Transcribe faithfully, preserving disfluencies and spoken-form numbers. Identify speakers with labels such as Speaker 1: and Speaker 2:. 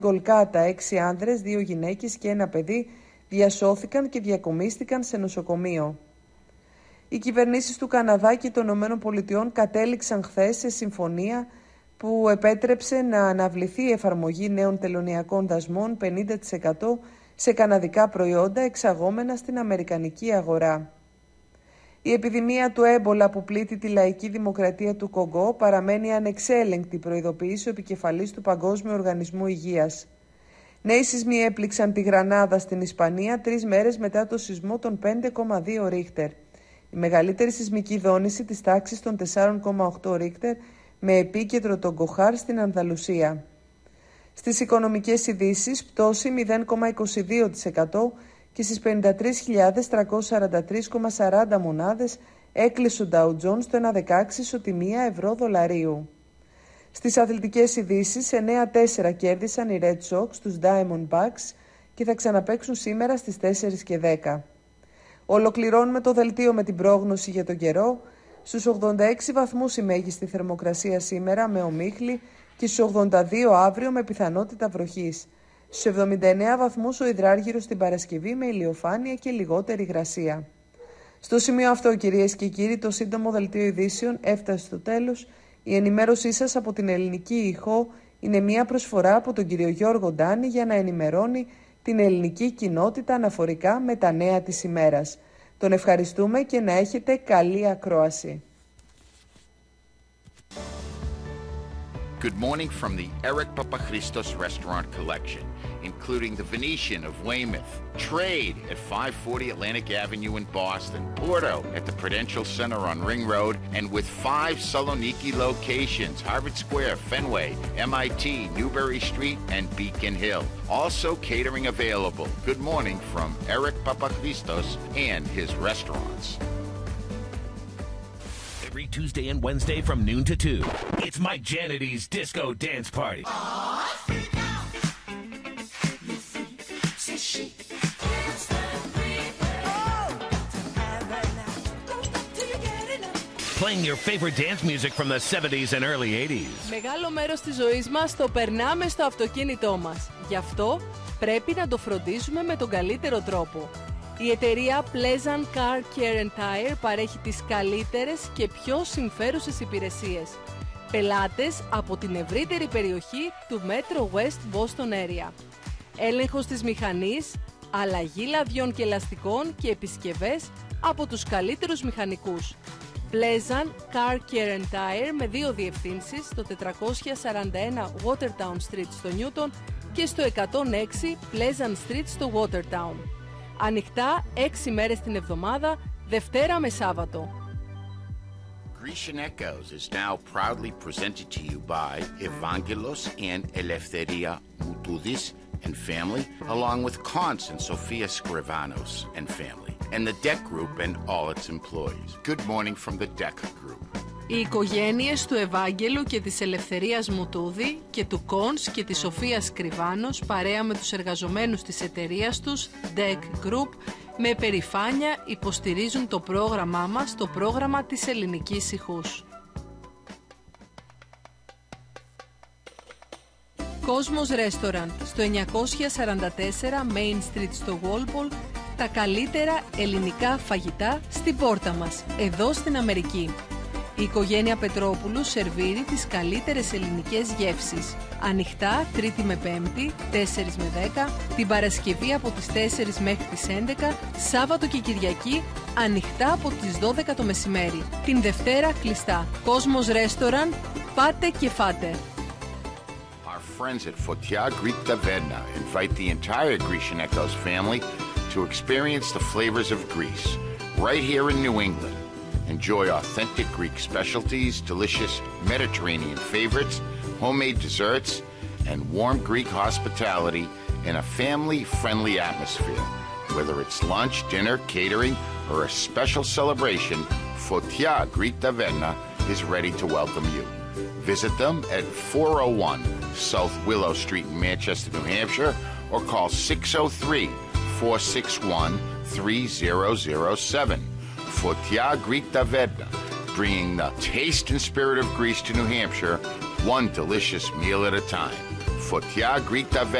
Speaker 1: Γκολκάτα, έξι άνδρες, δύο γυναίκες και ένα παιδί διασώθηκαν και διακομίστηκαν σε νοσοκομείο. Οι κυβερνήσεις του Καναδά και των ΗΠΑ κατέληξαν χθες σε συμφωνία που επέτρεψε να αναβληθεί η εφαρμογή νέων τελωνειακών δασμών πενήντα τοις εκατό σε καναδικά προϊόντα εξαγόμενα στην αμερικανική αγορά. Η επιδημία του έμπολα που πλήττει τη λαϊκή δημοκρατία του Κονγκό παραμένει ανεξέλεγκτη, προειδοποιήσει ο επικεφαλής του Παγκόσμιου Οργανισμού Υγείας. Νέοι σεισμοί έπληξαν τη Γρανάδα στην Ισπανία τρεις μέρες μετά το σεισμό των πέντε κόμμα δύο Ρίχτερ. Η μεγαλύτερη σεισμική δόνηση της τάξης των τέσσερα κόμμα οκτώ Ρίχτερ με επίκεντρο τον Κοχάρ στην Ανδαλουσία. Στις οικονομικές ειδήσεις, πτώση μηδέν κόμμα είκοσι δύο τοις εκατό και στις πενήντα τρεις χιλιάδες τριακόσιες σαράντα τρία κόμμα σαράντα μονάδες έκλεισε ο Dow Jones στο ένα κόμμα δεκαέξι ισοτιμία ευρώ δολαρίου. Στις αθλητικές ειδήσεις, εννέα τέσσερα κέρδισαν οι Red Sox τους Diamondbacks και θα ξαναπαίξουν σήμερα στις τέσσερις και δέκα. Ολοκληρώνουμε το δελτίο με την πρόγνωση για τον καιρό. Στους ογδόντα έξι βαθμούς η μέγιστη θερμοκρασία σήμερα με ομίχλη και στους ογδόντα δύο αύριο με πιθανότητα βροχής. Στους εβδομήντα εννέα βαθμούς ο υδράργυρος την Παρασκευή με ηλιοφάνεια και λιγότερη υγρασία. Στο σημείο αυτό, κυρίες και κύριοι, το σύντομο δελτίο ειδήσεων έφτασε στο τέλος. Η ενημέρωσή σας από την Ελληνική Ηχό είναι μια προσφορά από τον κύριο Γιώργο Ντάνη για να ενημερώνει την ελληνική κοινότητα αναφορικά με τα νέα της ημέρας. Τον ευχαριστούμε και να έχετε καλή ακρόαση.
Speaker 2: Good morning from the Eric Papachristos Restaurant Collection, including the Venetian of Weymouth, Trade at five forty Atlantic Avenue in Boston, Porto at the Prudential Center on Ring Road, and with five Saloniki locations, Harvard Square, Fenway, M I T, Newbury Street, and Beacon Hill. Also catering available. Good morning from Eric Papachristos and his restaurants.
Speaker 3: Every Tuesday and Wednesday from noon to two. It's Mike Janity's Disco Dance Party. Playing your favorite dance music from the seventies and early eighties.
Speaker 4: Μεγάλο μέρος της ζωής μας το περνάμε στο αυτοκίνητό μας. Γι' αυτό πρέπει να το φροντίζουμε με τον καλύτερο τρόπο. Η εταιρεία Pleasant Car Care and Tire παρέχει τις καλύτερες και πιο συμφέρουσες υπηρεσίες. Πελάτες από την ευρύτερη περιοχή του Metro West Boston Area. Έλεγχος της μηχανής, αλλαγή λαδιών και ελαστικών και επισκευές από τους καλύτερους μηχανικούς. Pleasant Car Care and Tire με δύο διευθύνσεις στο τετρακόσια σαράντα ένα Watertown Street στο Newton και στο εκατόν έξι Pleasant Street στο Watertown. Ανοιχτά έξι μέρες την εβδομάδα, Δευτέρα με Σάββατο.
Speaker 2: Grecian Echoes is now proudly presented to you by Evangelos and Eleftheria Moutoudis and family, along with Kons and Sofia Skrivanos and family, and the Deck Group and all its employees. Good morning from the Deck Group.
Speaker 4: Οι οικογένειες του Ευάγγελου και της Ελευθερίας Μουτούδη και του Κόνς και της Σοφίας Κρυβάνος παρέα με τους εργαζομένους της εταιρείας τους Deck Group με περηφάνεια υποστηρίζουν το πρόγραμμά μας, το πρόγραμμα της ελληνικής ηχούς. Κόσμος Restaurant στο εννιακόσια σαράντα τέσσερα Main Street στο Walpole, τα καλύτερα ελληνικά φαγητά στην πόρτα μας, εδώ στην Αμερική. Η οικογένεια Πετρόπουλου σερβίρει τις καλύτερες ελληνικές γεύσεις. Ανοιχτά Τρίτη με Πέμπτη, τέσσερα με δέκα, την Παρασκευή από τις τέσσερις μέχρι τις έντεκα, Σάββατο και Κυριακή ανοιχτά από τις δώδεκα το μεσημέρι. Την Δευτέρα κλειστά. Κόσμος Restaurant, πάτε και φάτε.
Speaker 2: Our friends at Fotia Greek Taverna invite the entire Grecian Echoes family to experience the flavors of Greece, right here in New England. Enjoy authentic Greek specialties, delicious Mediterranean favorites, homemade desserts, and warm Greek hospitality in a family-friendly atmosphere. Whether it's lunch, dinner, catering, or a special celebration, Fotia Greek Taverna is ready to welcome you. Visit them at four oh one South Willow Street in Manchester, New Hampshire, or call six oh three, four six one, three oh oh seven. Fotia Greek Taverna, bringing the taste and spirit of Greece to New Hampshire, one delicious meal at a time. Fotia Greek Taverna.